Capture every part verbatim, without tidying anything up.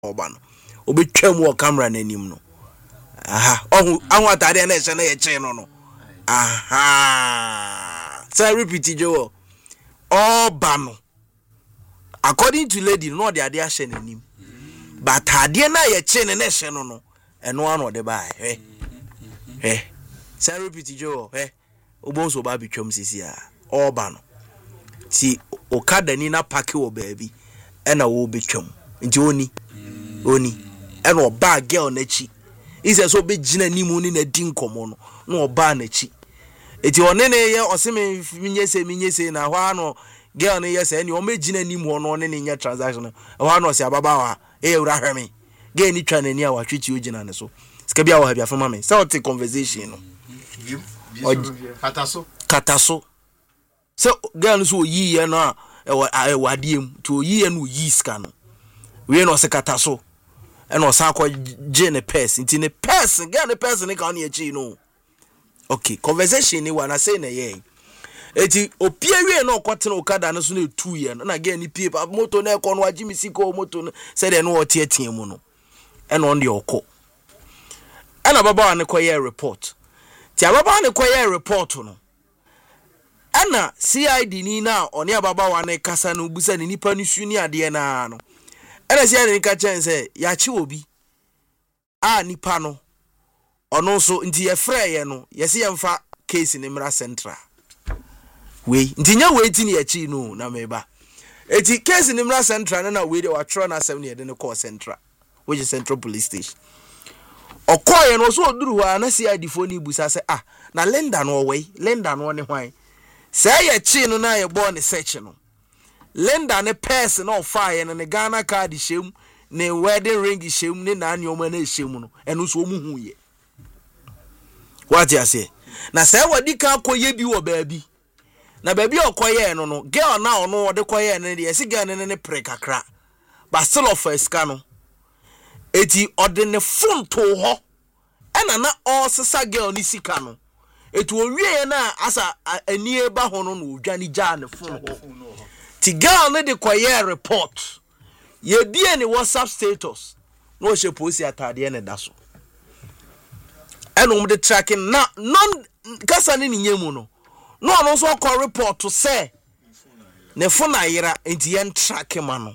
Obano. Obi twam wo camera nanim no. Aha. Ohu anwo atade na ehye na ye che no no. Aha. Say repeat jo. Obano. According to lady no de ade ahye nanim. But ade na ye che ne na ehye no no. Eno ano de ba. Eh. Eh. Say repeat jo. Eh. Obonso ba bitwam sisi a. Obano. Ti okada ni na pake wo baabi. Ena wo betwam. Nti oni. Oni. Ena oba girl na chi. Ise so be gina ni mu ni na di nkomo no. Na oba na chi. Eti one ne ye oseme minyese minyese na hwa no girl ne ye se ni o me gina ni mu no ne ne nya transaction. Hwa no se ababa wa. E ewura hweme. Girl ni twa na ni a wa tweti ogina ne so. Sika bia wo ha bia fama me. Say what conversation no. Kataso. Kataso. So girl so yi ye no a e wadiem to yi ye no yi ska no. We no se kataso. And was a Jane person, in a person, get a person on your chino. Okay, conversation, you wanna say, nay. Eti opie no cotton okada no so two year and again ni people moto na kon wa Jimmy Siko moto said no tie tie mu no and on the oko and ababa ne koye report ti ababa ne koye report no ana C I D ni na oni ababa wa ne kasa no busa ni nipa ni su ni ade na no ana C I D ni ka chen say ya chi obi a nipa no ono so nti ye frɛ ye no ye se ye mfa case ni mra central we ntinya we ti ni achi no na meba eti case ni mra central na we de wa tro na seven ye de ne call central which is Central Police Station okoye no so oduru wa na C I D fo ni busa se ah na lenda no we lenda no ne hwan say ye chi no na ye born ne search no lenda ne person no fire no ne Ghana card shem ne wedding ring shem ne na anyoma na shem no eno so mu hu ye what you say na say wadi ka koye bi wo baabi na baabi okoye no no girl na ono wode koye no de ese girl ne ne pre kakra but still of eska no eti ode ne phone to ho ena na o sesa girl ni sika no eti owie na asa ani eba ho no no odwane gya ne phone ho ti girl ne de koye report ye bie ne WhatsApp status no she post atade ne da so eno um de tracking na non kasa ne nyemu no no no so call report to say ne phone ayira enti yen track ma no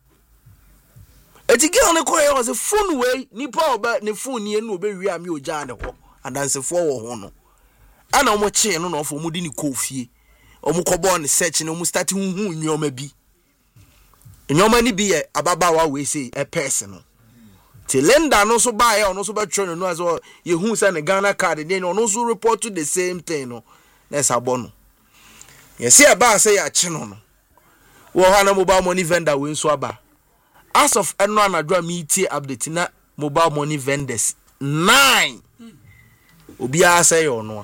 eti girl ne koye was a phone way nipa oba ne phone ne no obe wi am ye ogya ne ho adansefo wo ho no ana omo che no no fo mu di ne kofie omo kobo ne search ne omo start hu hu nyoma bi nyoma ni bi ye ababawa we say a person no ti lenda no so ba ye ono so betro no as ye hu say ne Ghana card dey no so report to the same thing no na sabo no ye see aba say ya chi no no wo ha na mobile money vendor we so aba as of eno anadwa me tie update na mobile money vendors nine obi a say yo no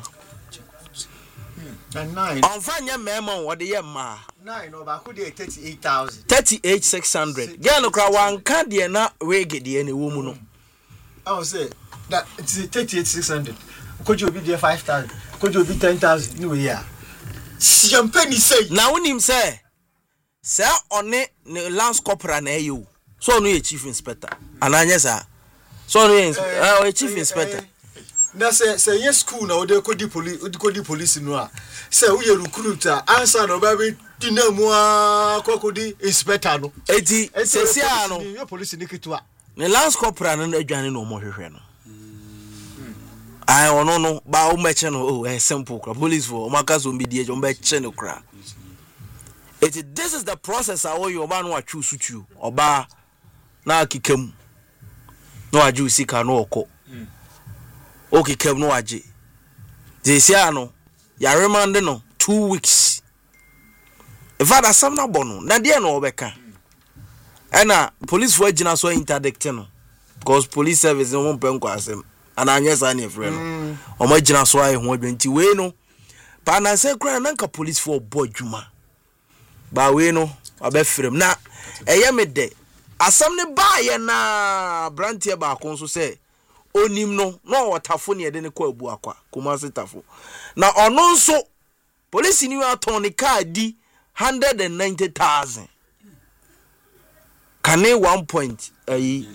nine on fanya memo what the ma nine no ba ko dey thirty-eight thousand thirty-eight six hundred girl no kra wan ka de na wege de na wo mu no I will say that it's thirty-eight six hundred could you be there five thousand could you be ten thousand no yeah champagne say na wonim say say one ne lance corporal na you so no ye chief inspector ananya sa so no ye uh, chief inspector na say say yes school na ode ko di police ode ko di police no a say we recruiter answer no ba be dinamu a ko di inspector no eti sesi a no your police ni kitua ne lance corporal no adwane no mo hwehwe no ai ono no ba o meche no oh eh simple kra police for o maka so mbidi e o meche no kra eti this is the process how you oba no atwu sutu oba na akikam no aju sika no okọ okay kem no age this year no ya remand no two weeks if ada sam na bono na de no obeka ena police for agina so interdict no because police service no mo penko asem ana anya sa na frɛ no o ma gina so ayi ho adwanti we no pa na se kra na nka police for bodwuma ba we no abɛfrem na ɛyɛ me de asam ne ba ye na brantie ba kon so se onim no no watafo ne de ne kwa abu akwa Kumasi tafo na ono nso police ni aton ne car di one hundred ninety thousand kane one point ayi